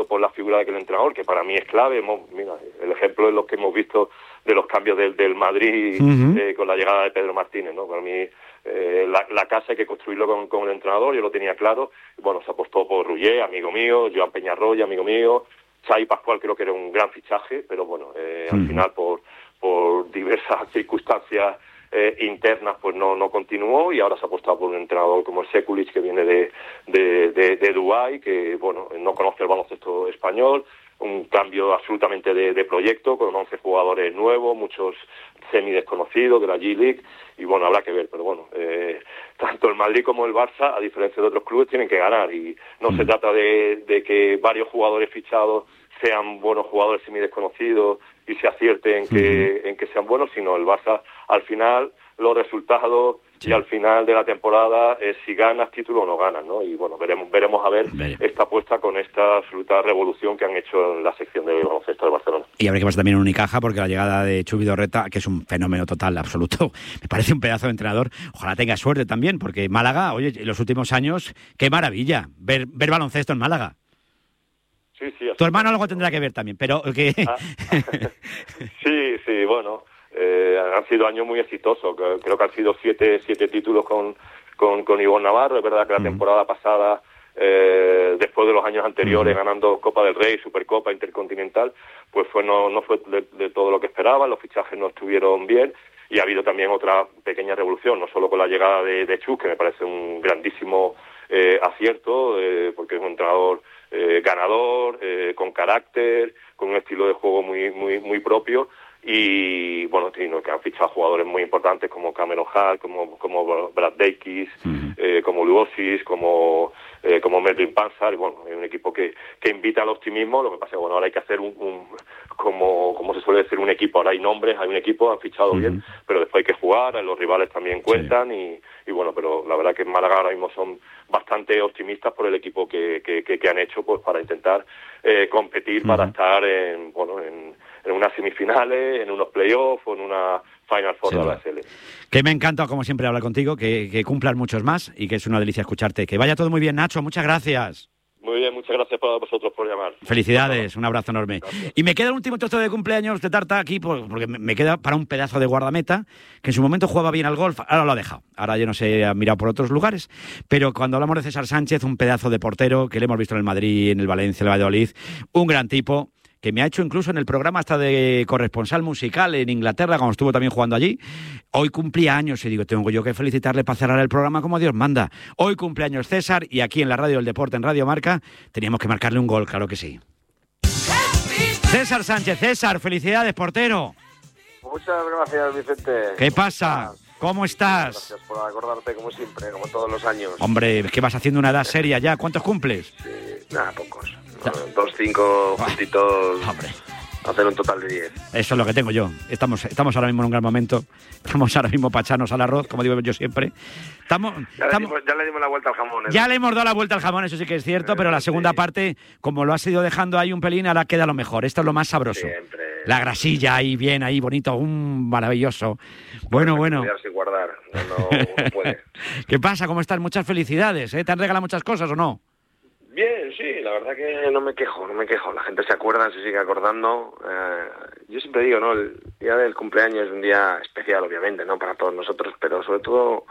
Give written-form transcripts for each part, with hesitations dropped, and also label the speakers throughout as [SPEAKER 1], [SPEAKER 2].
[SPEAKER 1] por la figura de aquel entrenador, que para mí es clave. Mira, el ejemplo es lo que hemos visto de los cambios del Madrid con la llegada de Pedro Martínez, ¿no? Para mí la casa hay que construirlo con el entrenador, yo lo tenía claro. Bueno, se apostó por Rullé, amigo mío, Joan Peñarroya, amigo mío, Xavi Pascual creo que era un gran fichaje, pero bueno, al final por diversas circunstancias internas pues no continuó, y ahora se ha apostado por un entrenador como el Sekulic, que viene de Dubái, que bueno, no conoce el baloncesto español. Un cambio absolutamente de proyecto, con 11 jugadores nuevos, muchos semi-desconocidos de la G-League, y bueno, habrá que ver, pero bueno, tanto el Madrid como el Barça, a diferencia de otros clubes, tienen que ganar, y no se trata de que varios jugadores fichados sean buenos jugadores semi-desconocidos y se acierte en que sean buenos, sino el Barça, al final, los resultados y al final de la temporada si ganas título o no ganas, ¿no? Y bueno, veremos a ver esta apuesta con esta absoluta revolución que han hecho en la sección de baloncesto de Barcelona.
[SPEAKER 2] Y habrá que pasar también en Unicaja, porque la llegada de Chubi Dorreta, que es un fenómeno total, absoluto, me parece un pedazo de entrenador. Ojalá tenga suerte también, porque Málaga, oye, en los últimos años, qué maravilla ver baloncesto en Málaga.
[SPEAKER 1] Sí,
[SPEAKER 2] tu hermano algo tendrá que ver también, pero que...
[SPEAKER 1] Sí, bueno, han sido años muy exitosos. Creo que han sido siete títulos con Ivonne Navarro. Es verdad que la temporada pasada, después de los años anteriores, ganando Copa del Rey, Supercopa, Intercontinental, pues no fue de todo lo que esperaban. Los fichajes no estuvieron bien, y ha habido también otra pequeña revolución, no solo con la llegada de Chus, que me parece un grandísimo acierto, porque es un entrenador ganador, con carácter, con un estilo de juego muy propio, y bueno, que han fichado jugadores muy importantes como Cameron Hall, como Brad Dacus, como Luosis, como Melvin Pansar, y bueno, es un equipo que invita al optimismo. Lo que pasa es que bueno, ahora hay que hacer como se suele decir, un equipo. Ahora hay nombres, hay un equipo, han fichado bien, pero después hay que jugar, los rivales también cuentan, y bueno, pero la verdad que en Málaga ahora mismo son bastante optimistas por el equipo que han hecho, pues para intentar competir para estar en unas semifinales, en unos playoffs o en una Final Four de la SL.
[SPEAKER 2] Que me encanta, como siempre, hablar contigo, que cumplan muchos más, y que es una delicia escucharte. Que vaya todo muy bien, Nacho, muchas gracias.
[SPEAKER 1] Muy bien, muchas gracias a vosotros por llamar.
[SPEAKER 2] Felicidades, un abrazo enorme.
[SPEAKER 1] Gracias.
[SPEAKER 2] Y me queda el último trozo de cumpleaños de tarta aquí, porque me queda para un pedazo de guardameta, que en su momento jugaba bien al golf, ahora lo ha dejado. Ahora yo no sé, ha mirado por otros lugares, pero cuando hablamos de César Sánchez, un pedazo de portero, que le hemos visto en el Madrid, en el Valencia, en el Valladolid, un gran tipo, que me ha hecho incluso en el programa hasta de corresponsal musical en Inglaterra, cuando estuvo también jugando allí. Hoy cumplía años, y digo, tengo yo que felicitarle para cerrar el programa como Dios manda. Hoy cumpleaños César, y aquí en la radio del deporte, en Radio Marca, teníamos que marcarle un gol, claro que sí. César Sánchez. César, felicidades, portero.
[SPEAKER 3] Muchas gracias, Vicente.
[SPEAKER 2] ¿Qué pasa? ¿Cómo estás?
[SPEAKER 3] Gracias por acordarte, como siempre, como todos los años.
[SPEAKER 2] Hombre, es que vas haciendo una edad seria ya. ¿Cuántos cumples?
[SPEAKER 3] Sí, nada, pocos. 2, 5 juntitos.
[SPEAKER 2] Hombre.
[SPEAKER 3] Hacer un total de 10.
[SPEAKER 2] Eso es lo que tengo yo. Estamos ahora mismo en un gran momento. Estamos ahora mismo para echarnos al arroz, como digo yo siempre.
[SPEAKER 3] Ya le dimos la vuelta al jamón.
[SPEAKER 2] Ya le hemos dado la vuelta al jamón, eso sí que es cierto, pero la segunda parte, como lo has ido dejando ahí un pelín, ahora queda lo mejor. Esto es lo más sabroso.
[SPEAKER 3] Siempre.
[SPEAKER 2] La grasilla ahí, bien, ahí, bonito, maravilloso. Bueno.
[SPEAKER 3] Sin guardar, no puede.
[SPEAKER 2] ¿Qué pasa? ¿Cómo estás? Muchas felicidades, ¿eh? ¿Te han regalado muchas cosas o no?
[SPEAKER 3] Bien, sí, la verdad que no me quejo. La gente se acuerda, se sigue acordando. Yo siempre digo, ¿no? El día del cumpleaños es un día especial, obviamente, ¿no? Para todos nosotros, pero sobre todo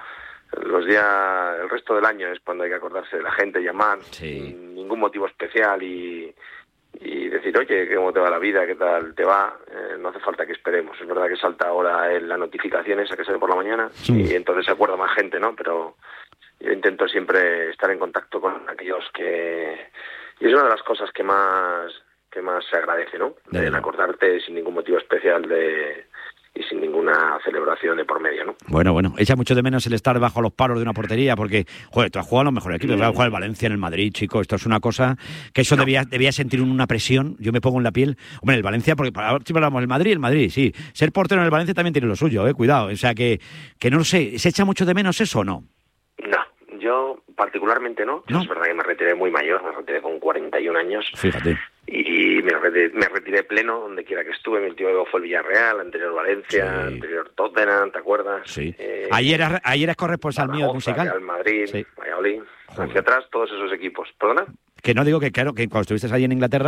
[SPEAKER 3] el resto del año es cuando hay que acordarse de la gente, llamar, sin ningún motivo especial, y decir, oye, ¿cómo te va la vida? ¿Qué tal te va? No hace falta que esperemos. Es verdad que salta ahora la notificación esa que sale por la mañana, y entonces se acuerda más gente, ¿no? Pero yo intento siempre estar en contacto con aquellos que... Y es una de las cosas que más se agradece, ¿no? De acordarte sin ningún motivo especial y sin ninguna celebración de por medio, ¿no?
[SPEAKER 2] Bueno, echa mucho de menos el estar bajo los palos de una portería, porque, joder, tú has jugado en los mejores equipos, vas a jugar el Valencia, en el Madrid, chico, esto es una cosa que eso debía sentir una presión. Yo me pongo en la piel, hombre, el Valencia, porque siempre hablamos del Madrid, sí, ser portero en el Valencia también tiene lo suyo, cuidado, o sea que no lo sé, ¿se echa mucho de menos eso o no?
[SPEAKER 3] No, yo particularmente no. Es verdad que me retiré muy mayor, me retiré con 41 años.
[SPEAKER 2] Fíjate.
[SPEAKER 3] Y me retiré pleno donde quiera que estuve. Mi último equipo fue el Villarreal, anterior Valencia, anterior Tottenham, ¿te acuerdas?
[SPEAKER 2] Sí. Ayer eres corresponsal mío musical.
[SPEAKER 3] Real Madrid, Valladolid, hacia atrás todos esos equipos. ¿Perdona?
[SPEAKER 2] Que no digo que, claro, que cuando estuviste allí en Inglaterra